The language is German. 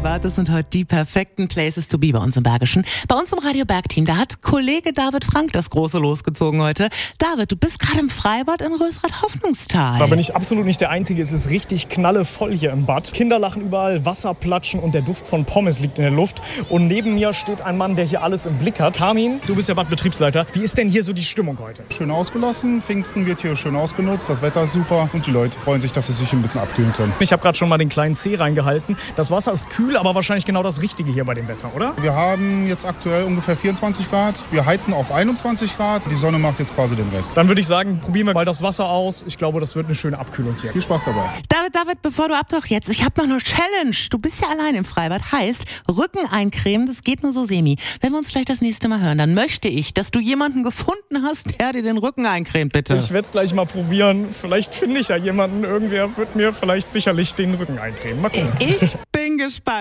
Freibad. Das sind heute die perfekten Places to be bei uns im Bergischen. Bei uns im Radio Bergteam, da hat Kollege David Frank das Große losgezogen heute. David, du bist gerade im Freibad in Rösrath-Hoffnungstal. Da bin ich absolut nicht der Einzige. Es ist richtig knallevoll hier im Bad. Kinder lachen überall, Wasser platschen und der Duft von Pommes liegt in der Luft. Und neben mir steht ein Mann, der hier alles im Blick hat. Carmin, du bist der Badbetriebsleiter. Wie ist denn hier so die Stimmung heute? Schön ausgelassen. Pfingsten wird hier schön ausgenutzt. Das Wetter ist super und die Leute freuen sich, dass sie sich ein bisschen abkühlen können. Ich habe gerade schon mal den kleinen Zeh reingehalten. Das Wasser ist kühl, aber wahrscheinlich genau das Richtige hier bei dem Wetter, oder? Wir haben jetzt aktuell ungefähr 24 Grad. Wir heizen auf 21 Grad. Die Sonne macht jetzt quasi den Rest. Dann würde ich sagen, probieren wir mal das Wasser aus. Ich glaube, das wird eine schöne Abkühlung hier. Viel Spaß dabei. David, bevor du abtauchst jetzt, ich habe noch eine Challenge. Du bist ja allein im Freibad. Heißt, Rücken eincremen, das geht nur so semi. Wenn wir uns gleich das nächste Mal hören, dann möchte ich, dass du jemanden gefunden hast, der dir den Rücken eincremt, bitte. Ich werde es gleich mal probieren. Vielleicht finde ich ja jemanden. Irgendwer wird mir vielleicht sicherlich den Rücken eincremen. Mal gucken. Ich bin gespannt.